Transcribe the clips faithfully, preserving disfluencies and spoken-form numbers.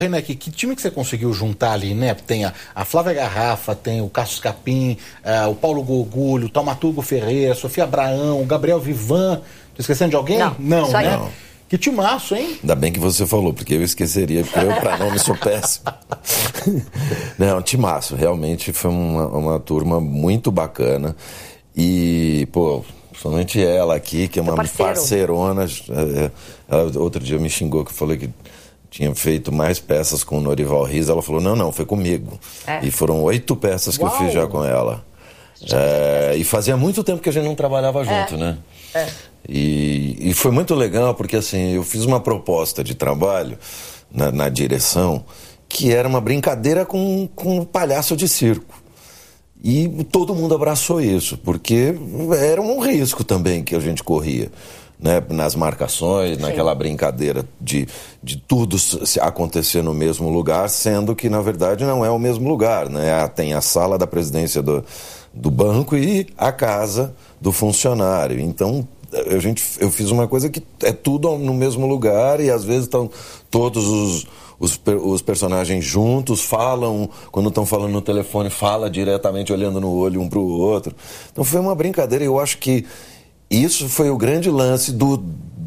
Renek, que time que você conseguiu juntar ali, né? Tem a, a Flávia Garrafa, tem o Cássio Scapim, uh, o Paulo Gorgulho, o Taumaturgo Ferreira, Sofia Abraão, o Gabriel Vivan. Tô esquecendo de alguém? Não, não né? Não. Que timaço, hein? Ainda bem que você falou, porque eu esqueceria, porque eu, pra nome, sou péssimo. Não, timaço. Realmente foi uma, uma turma muito bacana. E, pô, somente ela aqui, que é uma parceirona. Ela, outro dia me xingou que eu falei que tinha feito mais peças com o Norival Riz. Ela falou, não, não, foi comigo. É. E foram oito peças que Uau. eu fiz já com ela. É, e fazia muito tempo que a gente não trabalhava junto, é. né? É. E, e foi muito legal porque assim, eu fiz uma proposta de trabalho na, na direção que era uma brincadeira com, com um palhaço de circo. E todo mundo abraçou isso, porque era um risco também que a gente corria, né? Nas marcações, Sim. naquela brincadeira de, de tudo acontecer no mesmo lugar, sendo que na verdade não é o mesmo lugar, né? Tem a sala da presidência do, do banco e a casa do funcionário. Então a gente, eu fiz uma coisa que é tudo no mesmo lugar e às vezes estão todos os, os, os personagens juntos, falam, quando estão falando no telefone, fala diretamente olhando no olho um para o outro. Então foi uma brincadeira e eu acho que isso foi o grande lance do,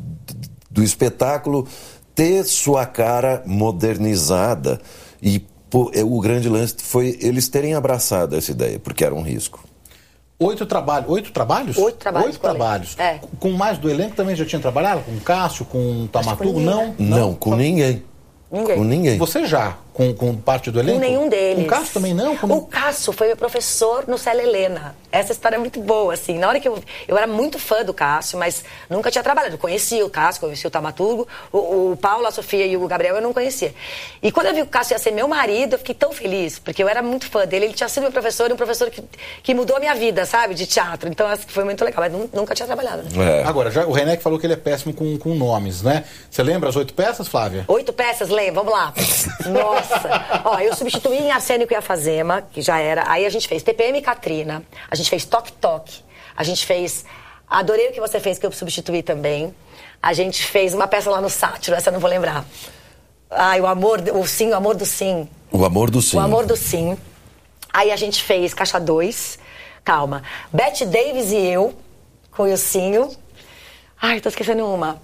do espetáculo ter sua cara modernizada e pô, o grande lance foi eles terem abraçado essa ideia, porque era um risco. Oito, trabalho, oito trabalhos? Oito trabalhos. Oito trabalhos. É. Com mais do elenco também já tinha trabalhado? Com o Cássio, com o Taumaturgo? Não, não? Não, com ninguém. Ninguém. Com ninguém. Você já? Com, com parte do elenco? Com nenhum deles. Com o Cássio também não? Com... O Cássio foi meu professor no Célia Helena. Essa história é muito boa, assim. Na hora que eu... Eu era muito fã do Cássio, mas nunca tinha trabalhado. Eu conhecia o Cássio, conhecia o Taumaturgo. O, o Paulo, a Sofia e o Gabriel eu não conhecia. E quando eu vi que o Cássio ia ser meu marido, eu fiquei tão feliz, porque eu era muito fã dele. Ele tinha sido meu professor e um professor que, que mudou a minha vida, sabe? De teatro. Então, acho que foi muito legal. Mas nunca tinha trabalhado, né? É. Agora, já, o Renek falou que ele é péssimo com, com nomes, né? Você lembra as oito peças, Flávia? Oito peças, lembra? Vamos lá. Nossa. Ó, eu substituí em Arsênico e Afazema, que já era. Aí a gente fez T P M e Katrina. A gente fez Toque Toque. A gente fez... Adorei o que você fez, que eu substituí também. A gente fez uma peça lá no Sátiro, essa eu não vou lembrar. Ai, o amor... O Sim, o amor do Sim. O amor do Sim. O amor do Sim. Aí a gente fez Caixa dois. Calma. Bette Davis e eu, com o Ilcinho. Ai, tô esquecendo uma.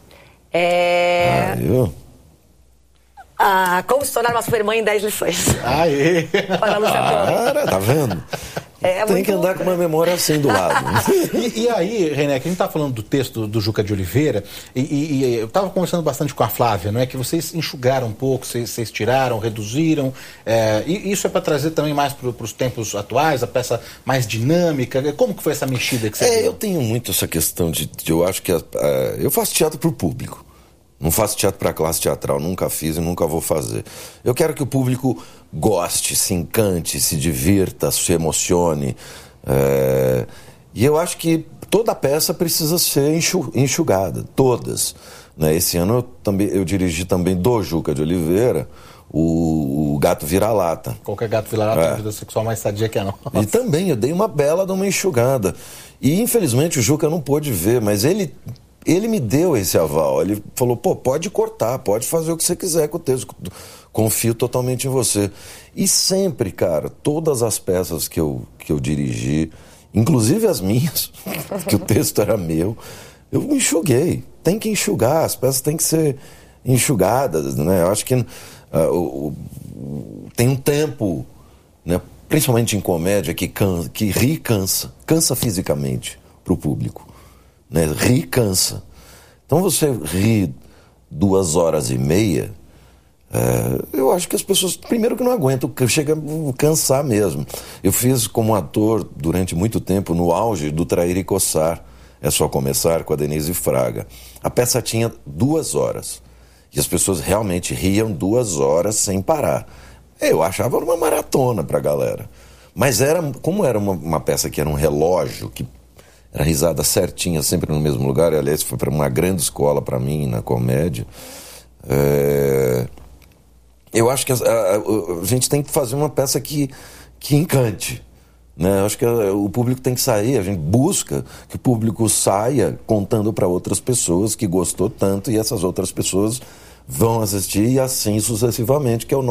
É... Ah, eu... Ah, como se tornar uma supermãe em dez lições. Aê! Cara, tá vendo? É, tem que andar com uma memória assim do lado. e, e aí, Renek, a gente tá falando do texto do Juca de Oliveira, e, e, e eu tava conversando bastante com a Flávia, não é? Que vocês enxugaram um pouco, vocês, vocês tiraram, reduziram, é, e isso é para trazer também mais para os tempos atuais, a peça mais dinâmica. Como que foi essa mexida que você É, deu? eu tenho muito essa questão de, de eu acho que a, a, eu faço teatro pro público. Não faço teatro para classe teatral, nunca fiz e nunca vou fazer. Eu quero que o público goste, se encante, se divirta, se emocione. É... E eu acho que toda peça precisa ser enxugada, todas. Né? Esse ano eu, também, eu dirigi também do Juca de Oliveira o, o Gato Vira-Lata. Qualquer gato vira-lata tem é. vida sexual mais sadia que a nossa. E também eu dei uma bela de uma enxugada. E infelizmente o Juca não pôde ver, mas ele... Ele me deu esse aval, ele falou, pô, pode cortar, pode fazer o que você quiser com o texto, confio totalmente em você. E sempre, cara, todas as peças que eu, que eu dirigi, inclusive as minhas, que o texto era meu, eu me enxuguei. Tem que enxugar, as peças têm que ser enxugadas, né? Eu acho que uh, o, o, tem um tempo, né, principalmente em comédia, que, can, que ri cansa, cansa fisicamente pro público. Né? Rir cansa. Então você ri duas horas e meia, é, eu acho que as pessoas, primeiro que não aguentam, chega a cansar mesmo. Eu fiz como ator durante muito tempo no auge do Trair e Coçar, É Só Começar, com a Denise Fraga. A peça tinha duas horas e as pessoas realmente riam duas horas sem parar. Eu achava uma maratona pra galera, mas era, como era uma, uma peça que era um relógio, que era risada certinha, sempre no mesmo lugar. Aliás, foi para uma grande escola para mim, na comédia. É... Eu acho que a, a, a gente tem que fazer uma peça que, que encante. Né? Eu acho que a, o público tem que sair, a gente busca que o público saia contando para outras pessoas que gostou tanto, e essas outras pessoas vão assistir e assim sucessivamente, que é o